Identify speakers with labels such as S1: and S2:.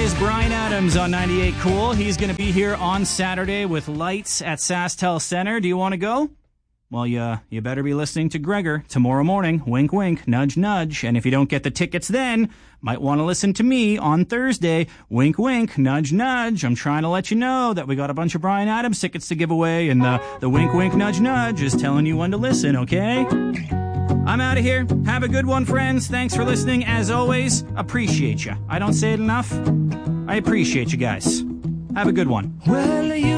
S1: is Bryan Adams on 98 Cool. He's going to be here on Saturday with Lights at SaskTel Center. Do you want to go? Well, you better be listening to Gregor tomorrow morning. Wink, wink, nudge, nudge. And if you don't get the tickets then, might want to listen to me on Thursday. Wink, wink, nudge, nudge. I'm trying to let you know that we got a bunch of Bryan Adams tickets to give away, and the wink, wink, nudge, nudge is telling you when to listen, okay? I'm out of here. Have a good one, friends. Thanks for listening. As always, appreciate you. I don't say it enough. I appreciate you guys. Have a good one. Well,